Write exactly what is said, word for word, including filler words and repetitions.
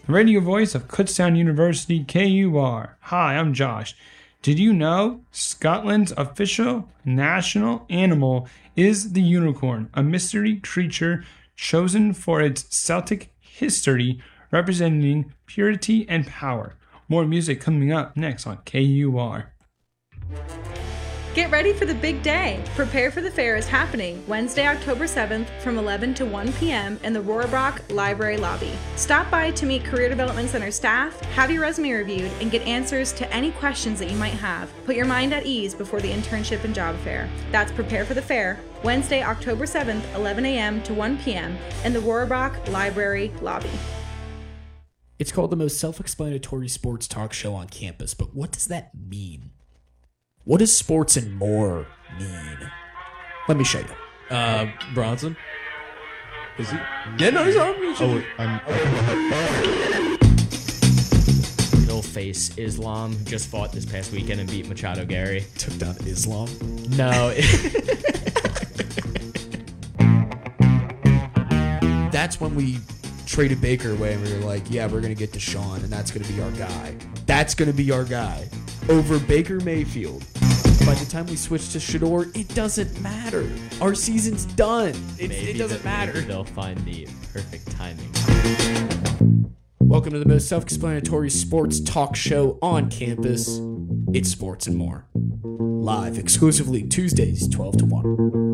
the radio voice of Kutztown University, K U R. Hi, I'm Josh. Did you know Scotland's official national animal is the unicorn, a mystery creature chosen for its Celtic history, representing purity and power? More music coming up next on K U R. Get ready for the big day. Prepare for the Fair is happening Wednesday, October seventh from eleven to one p.m. in the Rohrbach Library lobby. Stop by to meet Career Development Center staff, have your resume reviewed, and get answers to any questions that you might have. Put your mind at ease before the internship and job fair. That's Prepare for the Fair, Wednesday, October seventh, eleven a.m. to one p.m. in the Rohrbach Library lobby. It's called the most self-explanatory sports talk show on campus, but what does that mean? What does sports and more mean? Let me show you. Uh, Bronson? Is he? Yeah, no, he's on. Oh, I'm... Middle face Islam, who just fought this past weekend and beat Machado Gary. Took down Islam? No. That's when we traded Baker away and we were like, yeah, we're going to get Deshaun, and that's going to be our guy. That's going to be our guy. Over Baker Mayfield. By the time we switch to Shador, it doesn't matter. Our season's done. It, it doesn't the, matter. Maybe they'll find the perfect timing. Welcome to the most self-explanatory sports talk show on campus. It's Sports and More. Live exclusively Tuesdays, twelve to one.